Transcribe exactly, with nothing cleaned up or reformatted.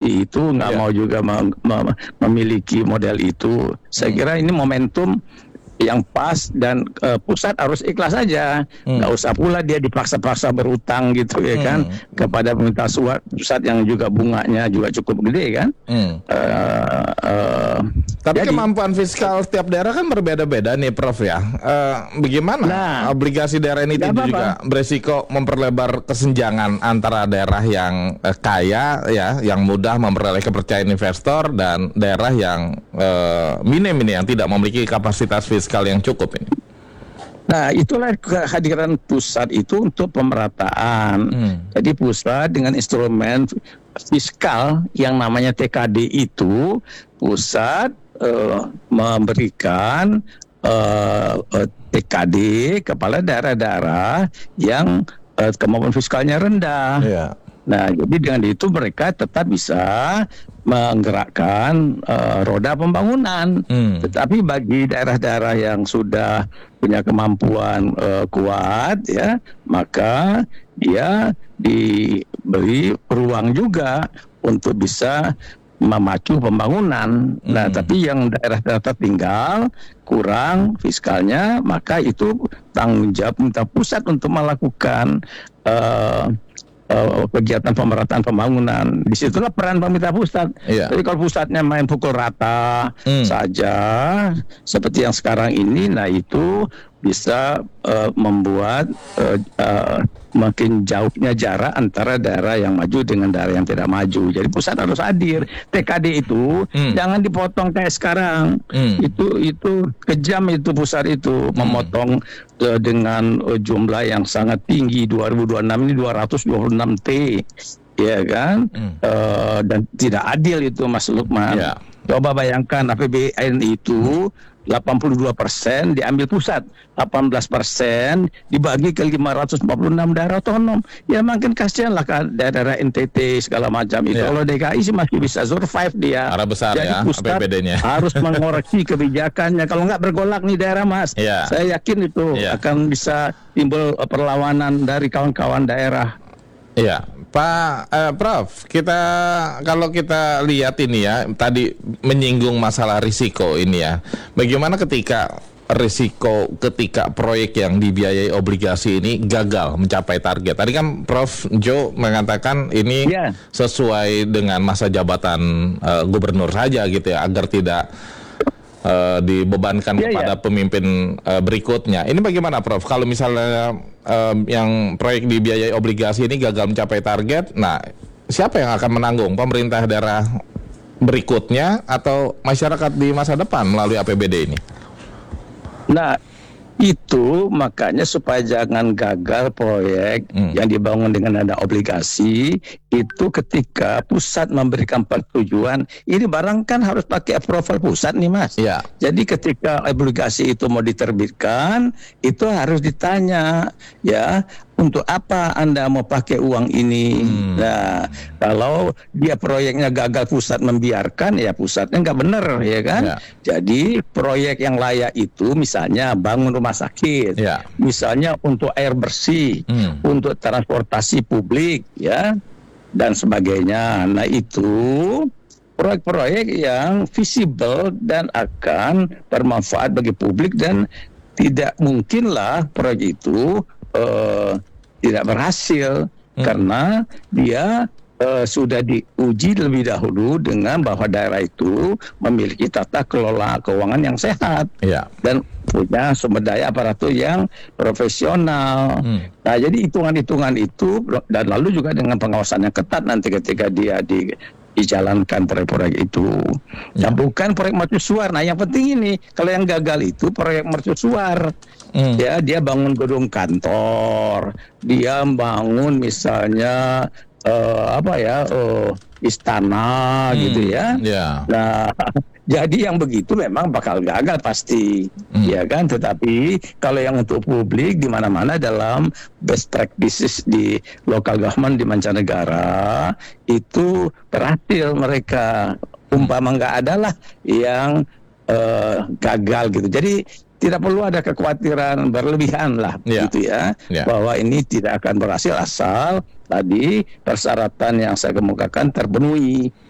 seperti itu, nggak Ya. mau juga mem- mem- memiliki model itu. Saya Hmm. kira ini momentum yang pas dan uh, pusat harus ikhlas saja, Hmm. nggak usah pula dia dipaksa-paksa berutang gitu ya kan, Hmm. kepada pemerintah suat- pusat yang juga bunganya juga cukup gede kan. Hmm. Uh, uh, Tapi jadi, kemampuan fiskal setiap daerah kan berbeda-beda nih Prof ya. Eh, bagaimana Nah, obligasi daerah ini nggak tentu apa-apa. juga beresiko memperlebar kesenjangan antara daerah yang eh, kaya ya, yang mudah memperoleh kepercayaan investor dan daerah yang eh, minim ini yang tidak memiliki kapasitas fiskal yang cukup ini. Nah, itulah kehadiran pusat itu untuk pemerataan. Hmm. Jadi pusat dengan instrumen fiskal yang namanya T K D itu, pusat eh, memberikan eh, eh, T K D kepada daerah-daerah yang eh, kemampuan fiskalnya rendah. Iya. Nah, jadi dengan itu mereka tetap bisa menggerakkan uh, roda pembangunan. Hmm. Tetapi bagi daerah-daerah yang sudah punya kemampuan uh, kuat, ya, maka dia diberi ruang juga untuk bisa memacu pembangunan. Hmm. Nah, tapi yang daerah-daerah tertinggal kurang fiskalnya, maka itu tanggung jawab pemerintah pusat untuk melakukan uh, Uh, kegiatan pemerataan pembangunan. Disitulah peran pemerintah pusat. Iya. Jadi kalau pusatnya main pukul rata Hmm. saja, seperti yang sekarang ini, nah itu bisa uh, membuat uh, uh, makin jauhnya jarak antara daerah yang maju dengan daerah yang tidak maju. Jadi pusat harus hadir. T K D itu Hmm. jangan dipotong kayak sekarang. Hmm. Itu itu kejam itu pusat itu Hmm. memotong uh, dengan uh, jumlah yang sangat tinggi. Dua ribu dua puluh enam ini dua ratus dua puluh enam T, ya kan? Hmm. Uh, dan tidak adil itu, Mas Lukman. Ya. Coba bayangkan A P B N itu delapan puluh dua persen diambil pusat, delapan belas persen dibagi ke lima ratus empat puluh enam daerah otonom. Ya makin kasihan lah kan daerah N T T segala macam itu. Ya. Kalau D K I sih masih bisa survive dia. Arah besar Jadi ya pusat A P B D-nya. harus mengoreksi kebijakannya. Kalau nggak bergolak nih daerah, Mas. Ya. Saya yakin itu Ya. akan bisa timbul uh, perlawanan dari kawan-kawan daerah. Iya, Pak eh, Prof, kita kalau kita lihat ini ya, tadi menyinggung masalah risiko ini ya. Bagaimana ketika risiko ketika proyek yang dibiayai obligasi ini gagal mencapai target? Tadi kan Prof Jo mengatakan ini Ya. sesuai dengan masa jabatan eh, gubernur saja gitu ya, agar tidak eh, dibebankan Ya, kepada ya. pemimpin eh, berikutnya. Ini bagaimana Prof? Kalau misalnya eh, yang proyek dibiayai obligasi ini gagal mencapai target, nah siapa yang akan menanggung? Pemerintah daerah berikutnya atau masyarakat di masa depan melalui A P B D ini? Nah, itu makanya supaya jangan gagal proyek Hmm. yang dibangun dengan ada obligasi, itu ketika pusat memberikan persetujuan, ini barang kan harus pakai approval pusat nih, Mas. Iya. Jadi ketika obligasi itu mau diterbitkan, itu harus ditanya, ya, untuk apa Anda mau pakai uang ini? Hmm. Nah, kalau dia proyeknya gagal pusat membiarkan, ya pusatnya nggak benar, ya kan? Ya. Jadi proyek yang layak itu misalnya bangun rumah sakit, Ya. misalnya untuk air bersih, Hmm. untuk transportasi publik, ya, dan sebagainya. Nah itu proyek-proyek yang visible dan akan bermanfaat bagi publik, dan tidak mungkinlah proyek itu eh, tidak berhasil Hmm. karena dia Uh, sudah diuji lebih dahulu dengan bahwa daerah itu memiliki tata kelola keuangan yang sehat Iya. dan punya sumber daya aparatur yang profesional. Hmm. Nah, jadi hitungan-hitungan itu, dan lalu juga dengan pengawasan yang ketat nanti ketika dia di dijalankan proyek-proyek itu. Ya. Nah, bukan proyek mercusuar. Nah, yang penting ini, kalau yang gagal itu proyek mercusuar. Hmm. Ya, dia bangun gedung kantor, dia bangun misalnya eh, apa ya, eh, istana Hmm. gitu ya. Ya. Nah, jadi yang begitu memang bakal gagal pasti, Hmm. ya kan. Tetapi kalau yang untuk publik di mana-mana dalam best practices di local government di mancanegara itu berhasil mereka. Umpama nggak ada lah yang eh, gagal gitu. Jadi tidak perlu ada kekhawatiran berlebihan lah, Ya. gitu ya, Ya. bahwa ini tidak akan berhasil asal tadi persyaratan yang saya kemukakan terpenuhi.